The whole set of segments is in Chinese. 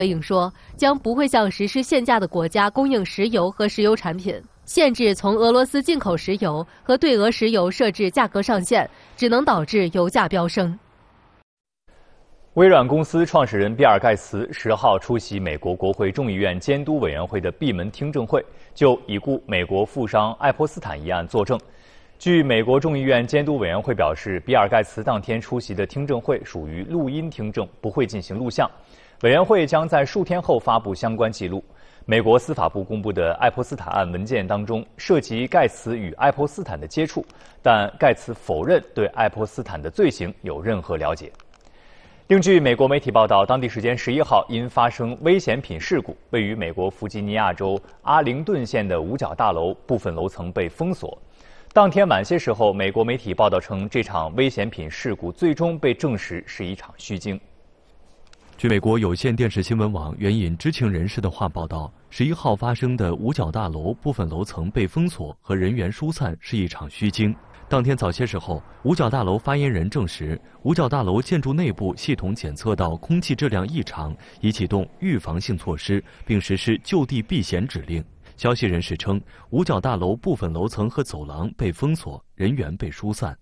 回应说，将不会向实施限价的国家供应石油和石油产品，限制从俄罗斯进口石油和对俄石油设置价格上限，只能导致油价飙升。 微软公司创始人比尔·盖茨10号出席美国国会众议院监督委员会的闭门听证会，就已故美国富商爱泼斯坦一案作证。据美国众议院监督委员会表示，比尔·盖茨当天出席的听证会属于录音听证，不会进行录像。委员会将在数天后发布相关记录。美国司法部公布的爱泼斯坦案文件当中涉及盖茨与爱泼斯坦的接触，但盖茨否认对爱泼斯坦的罪行有任何了解。另据美国媒体报道，当地时间11号因发生危险品事故，位于美国弗吉尼亚州阿灵顿县的五角大楼部分楼层被封锁。当天晚些时候，美国媒体报道称，这场危险品事故最终被证实是一场虚惊。 据美国有线电视新闻网援引知情人士的话报道，11号发生的五角大楼部分楼层被封锁和人员疏散是一场虚惊。当天早些时候，五角大楼发言人证实，五角大楼建筑内部系统检测到空气质量异常，已启动预防性措施，并实施就地避险指令。消息人士称，五角大楼部分楼层和走廊被封锁，人员被疏散。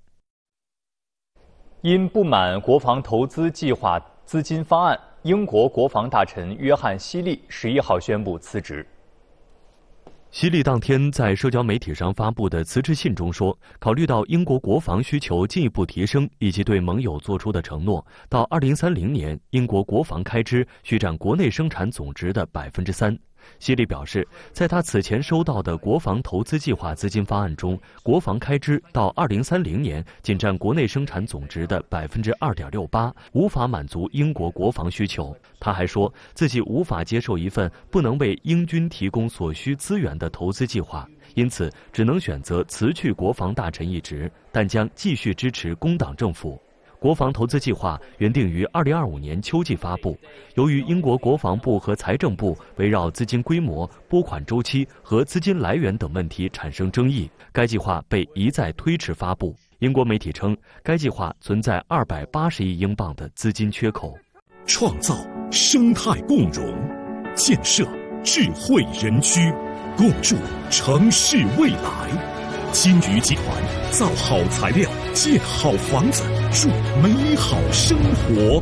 因不满国防投资计划资金方案，英国国防大臣约翰·希利11号宣布辞职。 希利当天在社交媒体上发布的辞职信中说，考虑到英国国防需求进一步提升，以及对盟友做出的承诺，到2030年，英国国防开支需占国内生产总值的3%。希利表示，在他此前收到的国防投资计划资金方案中，国防开支到2030年仅占国内生产总值的2.68%，无法满足英国国防需求。他还说自己无法接受一份不能为英军提供所需资源的投资计划，因此只能选择辞去国防大臣一职，但将继续支持工党政府。国防投资计划原定于2025年秋季发布，由于英国国防部和财政部围绕资金规模、拨款周期和资金来源等问题产生争议，该计划被一再推迟发布。英国媒体称，该计划存在280亿英镑的资金缺口。 创造生态共融，建设智慧园区，共筑城市未来。金鱼集团造好材料，建好房子，筑美好生活。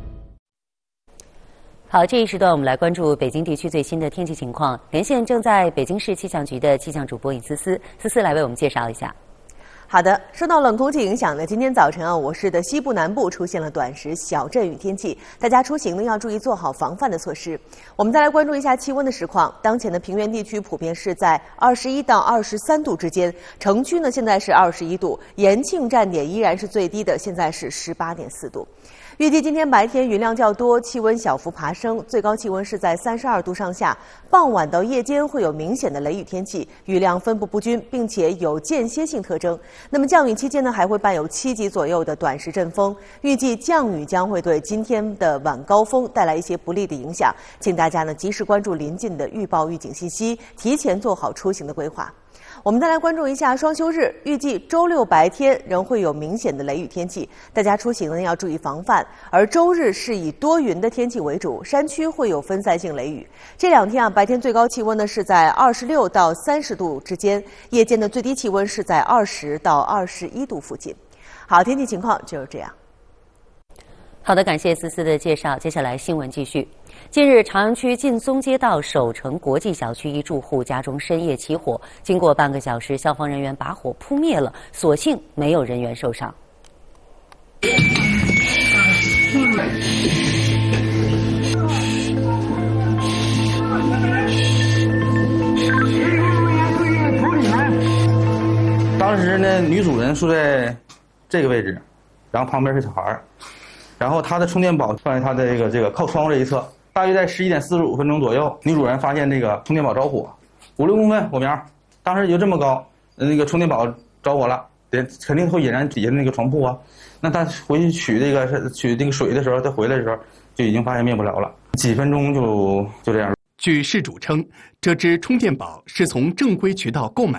好，这一时段我们来关注北京地区最新的天气情况。连线正在北京市气象局的气象主播尹思思，思思来为我们介绍一下。 好的，受到冷空气影响呢，今天早晨我市的西部南部出现了短时小阵雨天气，大家出行呢要注意做好防范的措施。我们再来关注一下气温的实况，当前的平原地区普遍是在21到23度之间，城区呢现在是21度，延庆站点依然是最低的，现在是18.4度。预计今天白天云量较多，气温小幅爬升，最高气温是在32度上下。傍晚到夜间会有明显的雷雨天气，雨量分布不均，并且有间歇性特征。那么降雨期间呢，还会伴有7级左右的短时阵风。预计降雨将会对今天的晚高峰带来一些不利的影响，请大家呢及时关注临近的预报预警信息，提前做好出行的规划。我们再来关注一下双休日，预计周六白天仍会有明显的雷雨天气，大家出行呢要注意防范。而周日是以多云的天气为主，山区会有分散性雷雨。这两天白天最高气温呢是在26到30度之间，夜间的最低气温是在20到21度附近。好，天气情况就是这样。 好的，感谢思思的介绍。接下来新闻继续。近日，朝阳区劲松街道首城国际小区一住户家中深夜起火，经过半个小时，消防人员把火扑灭了，所幸没有人员受伤。 当时呢，女主人住在这个位置，然后旁边是小孩，然后她的充电宝放在她的这个靠窗户这一侧。大约在11点45分钟左右，女主人发现这个充电宝着火，5、6公分火苗，当时就这么高，那个充电宝着火了，肯定会引燃底下那个床铺啊。那她回去取那个水的时候，她回来的时候就已经发现灭不了了，几分钟就这样。 据事主称，这只充电宝是从正规渠道购买的，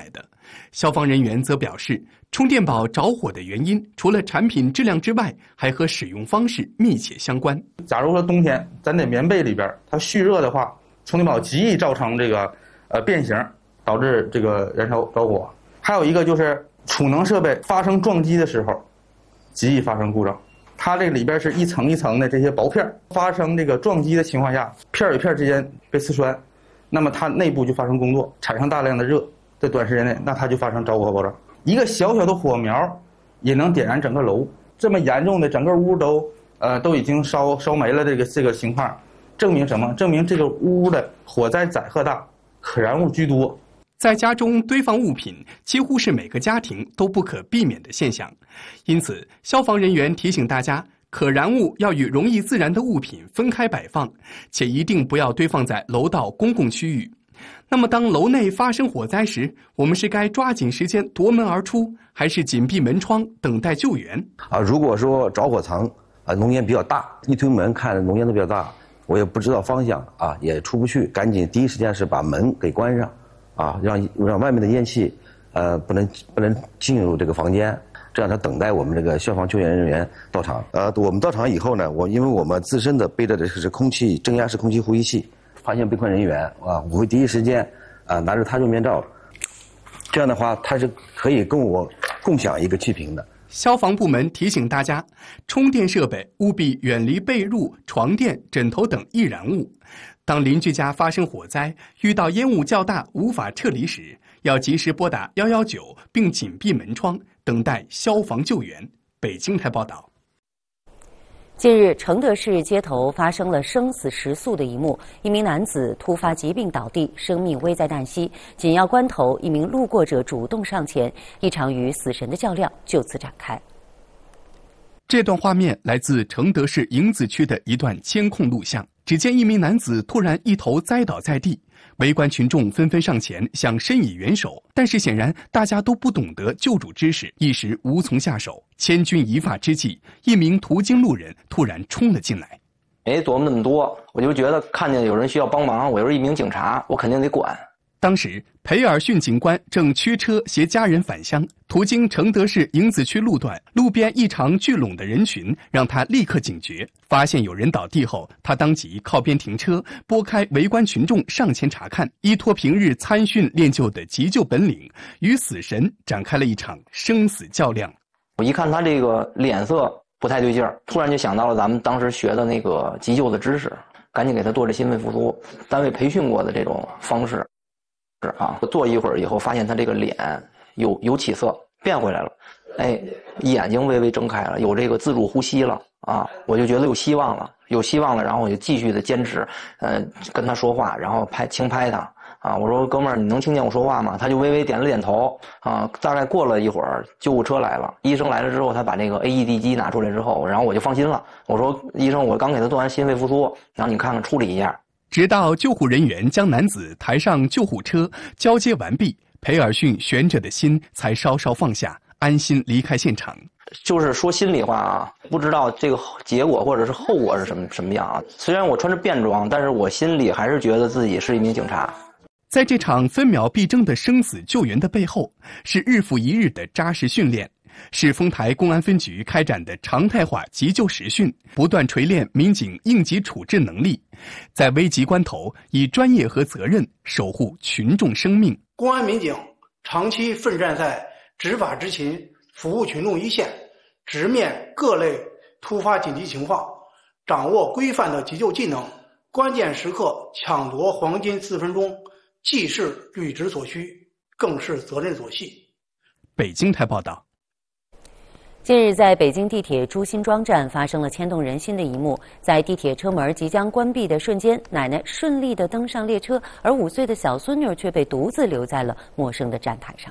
消防人员则表示，充电宝着火的原因除了产品质量之外，还和使用方式密切相关。 假如说冬天咱在棉被里边它蓄热的话，充电宝极易造成这个变形，导致这个燃烧着火。还有一个就是储能设备发生撞击的时候，极易发生故障。它这个里边是一层一层的这些薄片，发生这个撞击的情况下，片与片之间被刺穿，那么它内部就发生工作，产生大量的热，在短时间内，那它就发生着火爆炸。一个小小的火苗也能点燃整个楼，这么严重的整个屋都已经烧没了，这个情况，证明什么？证明这个屋的火灾载荷大，可燃物居多。 在家中堆放物品几乎是每个家庭都不可避免的现象，因此消防人员提醒大家，可燃物要与容易自燃的物品分开摆放，且一定不要堆放在楼道公共区域。那么当楼内发生火灾时，我们是该抓紧时间夺门而出，还是紧闭门窗等待救援？ 如果说着火层浓烟比较大，一推门看浓烟都比较大，我也不知道方向也出不去，赶紧第一时间是把门给关上让外面的烟气不能进入这个房间，这样他等待我们这个消防救援人员到场。我们到场以后呢，因为我们自身的背着的是空气正压式空气呼吸器，发现被困人员我会第一时间拿着他用面罩，这样的话他是可以跟我共享一个气瓶的。 消防部门提醒大家，充电设备务必远离被褥、床垫、枕头等易燃物。当邻居家发生火灾，遇到烟雾较大无法撤离时，要及时拨打119，并紧闭门窗，等待消防救援。北京台报道。 近日，承德市街头发生了生死时速的一幕，一名男子突发疾病倒地，生命危在旦夕。紧要关头，一名路过者主动上前，一场与死神的较量就此展开。 这段画面来自承德市迎子区的一段监控录像。只见一名男子突然一头栽倒在地，围观群众纷纷上前想伸以援手，但是显然大家都不懂得救助知识，一时无从下手。千钧一发之际，一名途经路人突然冲了进来。 没琢磨那么多，我就觉得看见有人需要帮忙，我又是一名警察，我肯定得管。 当时裴尔逊警官正驱车携家人返乡，途经承德市迎子区路段，路边异常聚拢的人群让他立刻警觉，发现有人倒地后，他当即靠边停车，拨开围观群众上前查看，依托平日参训练就的急救本领，与死神展开了一场生死较量。 我一看他这个脸色不太对劲儿，突然就想到了咱们当时学的那个急救的知识，赶紧给他做这心肺复苏，单位培训过的这种方式。坐一会儿以后，发现他这个脸有起色，变回来了，眼睛微微睁开了，有这个自主呼吸了我就觉得有希望了，然后我就继续的坚持，跟他说话，然后轻拍他我说哥们儿，你能听见我说话吗？他就微微点了点头大概过了一会儿，救护车来了，医生来了之后，他把那个 AED 机拿出来之后，然后我就放心了，我说医生，我刚给他做完心肺复苏，然后你看看处理一下。 直到救护人员将男子抬上救护车，交接完毕，裴尔逊悬着的心才稍稍放下，安心离开现场。 就是说心里话不知道这个结果或者是后果是什么样虽然我穿着便装，但是我心里还是觉得自己是一名警察。 在这场分秒必争的生死救援的背后，是日复一日的扎实训练，是丰台公安分局开展的常态化急救实训，不断锤炼民警应急处置能力，在危急关头以专业和责任守护群众生命。 公安民警长期奋战在执法执勤、服务群众一线，直面各类突发紧急情况，掌握规范的急救技能，关键时刻抢夺黄金4分钟，既是履职所需，更是责任所系。 北京台报道。 近日，在北京地铁朱辛庄站发生了牵动人心的一幕。在地铁车门即将关闭的瞬间，奶奶顺利地登上列车，而5岁的小孙女却被独自留在了陌生的站台上。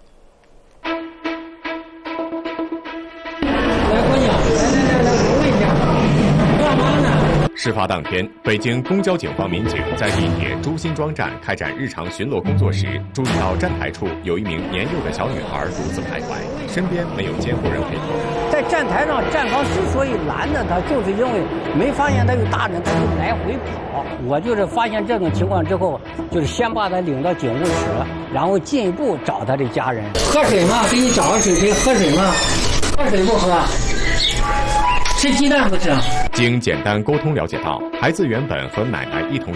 事发当天，北京公交警方民警在地铁朱辛庄站开展日常巡逻工作时，注意到站台处有一名年幼的小女孩独自徘徊，身边没有监护人陪同。 在站台上，站方之所以拦着他，就是因为没发现他有大人，他就来回跑。我就是发现这种情况之后，就是先把他领到警务室，然后进一步找他的家人。喝水吗？给你找个水杯，喝水吗？喝水不喝？吃鸡蛋不吃？ 经简单沟通了解到，孩子原本和奶奶一同